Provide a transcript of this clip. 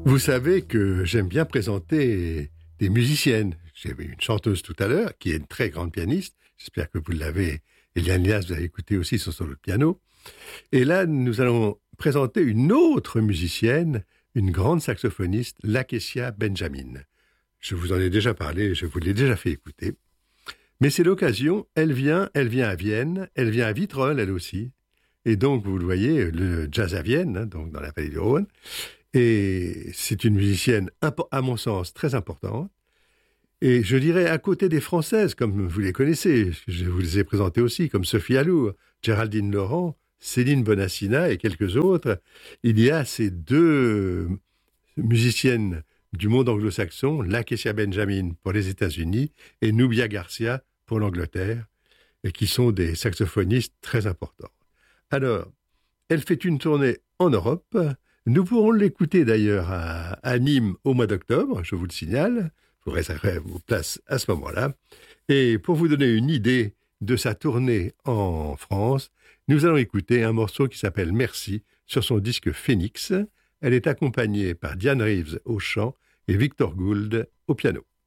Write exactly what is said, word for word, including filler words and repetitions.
Vous savez que j'aime bien présenter des musiciennes. J'avais une chanteuse tout à l'heure, qui est une très grande pianiste. J'espère que vous l'avez. Eliane Lias, vous avez écouté aussi son solo de piano. Et là, nous allons présenter une autre musicienne, une grande saxophoniste, Lakecia Benjamin. Je vous en ai déjà parlé, je vous l'ai déjà fait écouter. Mais c'est l'occasion, elle vient, elle vient à Vienne, elle vient à Vitrolles, elle aussi. Et donc, vous le voyez, le jazz à Vienne, hein, donc dans la vallée du Rhône. Et c'est une musicienne, à mon sens, très importante. Et je dirais à côté des Françaises, comme vous les connaissez, je vous les ai présentées aussi, comme Sophie Allour, Géraldine Laurent, Céline Bonassina et quelques autres, il y a ces deux musiciennes du monde anglo-saxon, Lakecia Benjamin pour les États-Unis et Nubia Garcia pour l'Angleterre, et qui sont des saxophonistes très importants. Alors, elle fait une tournée en Europe. Nous pourrons l'écouter d'ailleurs à, à Nîmes au mois d'octobre, je vous le signale. Vous réserverez vos places à ce moment-là. Et pour vous donner une idée de sa tournée en France, nous allons écouter un morceau qui s'appelle Merci sur son disque Phoenix. Elle est accompagnée par Diane Reeves au chant et Victor Gould au piano.